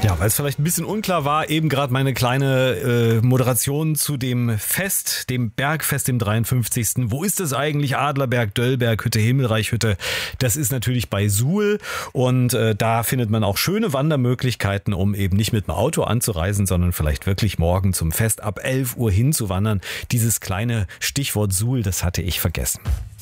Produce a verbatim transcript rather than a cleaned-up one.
Ja, weil es vielleicht ein bisschen unklar war, eben gerade meine kleine äh, Moderation zu dem Fest, dem Bergfest, dem dreiundfünfzigsten. Wo ist es eigentlich? Adlerberg, Döllberg, Hütte, Himmelreichhütte. Das ist natürlich bei Suhl und äh, da findet man auch schöne Wandermöglichkeiten, um eben nicht mit dem Auto anzureisen, sondern vielleicht wirklich morgen zum Fest ab elf Uhr hinzuwandern. Dieses kleine Stichwort Suhl, das hatte ich vergessen.